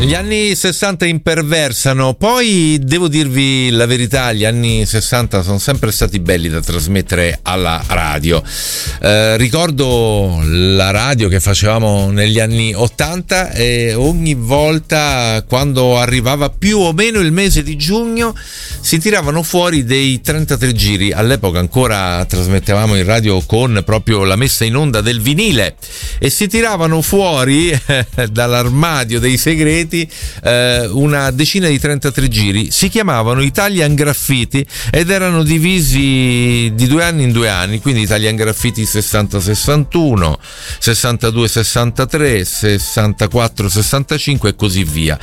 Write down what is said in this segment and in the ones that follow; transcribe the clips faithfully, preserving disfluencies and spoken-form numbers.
Gli anni sessanta imperversano, poi devo dirvi la verità, gli anni sessanta sono sempre stati belli da trasmettere alla radio. Eh, ricordo la radio che facevamo negli anni ottanta e ogni volta quando arrivava più o meno il mese di giugno si tiravano fuori dei trentatré giri. All'epoca ancora trasmettevamo in radio con proprio la messa in onda del vinile e si tiravano fuori eh, dall'armadio dei segreti eh, una decina di trentatré giri. Si chiamavano Italian Graffiti ed erano divisi di due anni in due anni, quindi Italian Graffiti sessanta sessantuno, sessantadue sessantatré, sessantaquattro sessantacinque e così via,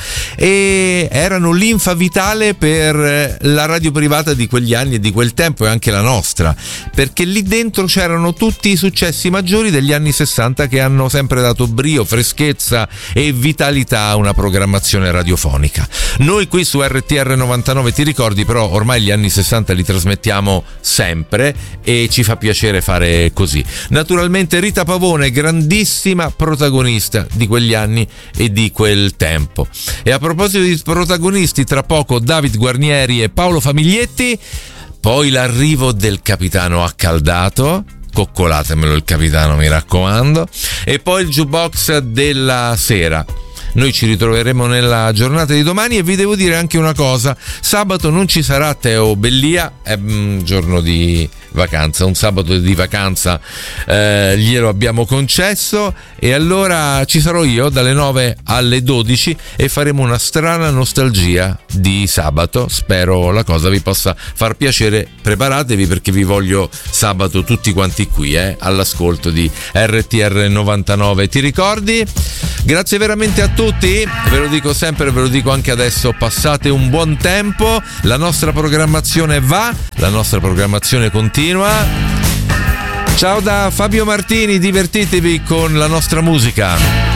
e erano linfa vitale per la radio privata di quegli anni e di quel tempo, e anche la nostra, perché lì dentro c'erano tutti i successi maggiori degli anni sessanta che hanno sempre dato brio, freschezza e vitalità a una programmazione radiofonica. Noi qui su R T R novantanove ti ricordi, però ormai gli anni sessanta li trasmettiamo sempre e ci fa piacere fare così. Naturalmente Rita Pavone, grandissima protagonista di quegli anni e di quel tempo. E a proposito di protagonisti, tra poco David Guarnieri e Paolo Famiglietti, poi l'arrivo del capitano Accaldato, coccolatemelo il capitano, mi raccomando, e poi il jukebox della sera. Noi ci ritroveremo nella giornata di domani e vi devo dire anche una cosa: sabato non ci sarà Teo Bellia, è un giorno di vacanza, un sabato di vacanza eh, glielo abbiamo concesso, e allora ci sarò io dalle nove alle dodici e faremo una strana nostalgia di sabato. Spero la cosa vi possa far piacere, preparatevi perché vi voglio sabato tutti quanti qui eh, all'ascolto di R T R novantanove. Ti ricordi? Grazie veramente a tutti, ve lo dico sempre, ve lo dico anche adesso, passate un buon tempo, la nostra programmazione va, la nostra programmazione continua. Ciao da Fabio Martini, divertitevi con la nostra musica.